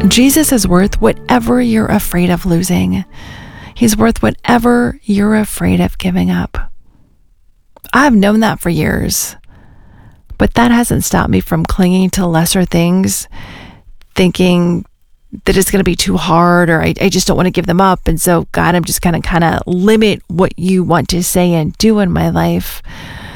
Jesus is worth whatever you're afraid of losing. He's worth whatever you're afraid of giving up. I've known that for years, but that hasn't stopped me from clinging to lesser things, thinking that it's going to be too hard, or I just don't want to give them up. And so, God, I'm just going to kind of limit what you want to say and do in my life.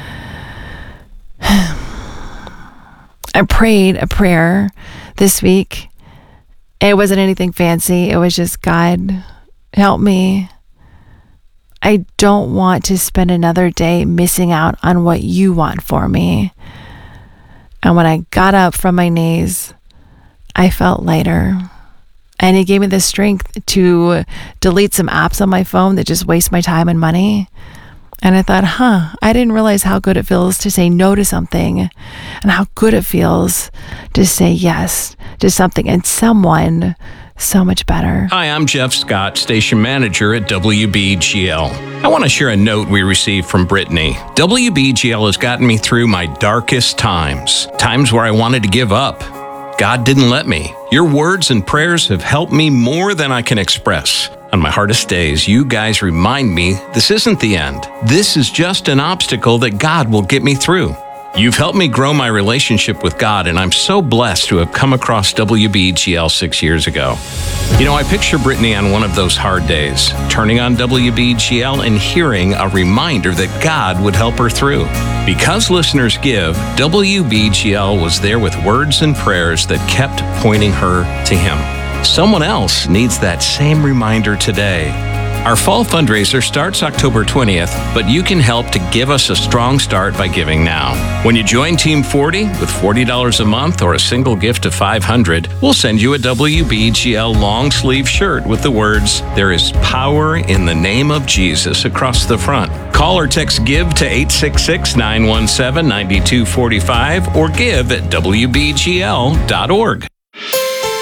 I prayed a prayer this week. It wasn't anything fancy. It was just, God, help me. I don't want to spend another day missing out on what you want for me. And when I got up from my knees, I felt lighter. And he gave me the strength to delete some apps on my phone that just waste my time and money. And I thought, I didn't realize how good it feels to say no to something, and how good it feels to say yes to something and someone so much better. Hi, I'm Jeff Scott, station manager at WBGL. I want to share a note we received from Brittany. WBGL has gotten me through my darkest times where I wanted to give up. God didn't let me. Your words and prayers have helped me more than I can express. On my hardest days, you guys remind me this isn't the end. This is just an obstacle that God will get me through. You've helped me grow my relationship with God, and I'm so blessed to have come across WBGL 6 years ago. You know, I picture Brittany on one of those hard days, turning on WBGL and hearing a reminder that God would help her through. Because listeners give, WBGL was there with words and prayers that kept pointing her to Him. Someone else needs that same reminder today. Our fall fundraiser starts October 20th, but you can help to give us a strong start by giving now. When you join Team 40 with $40 a month or a single gift of $500, we'll send you a WBGL long sleeve shirt with the words, "There is power in the name of Jesus" across the front. Call or text GIVE to 866-917-9245 or give at WBGL.org.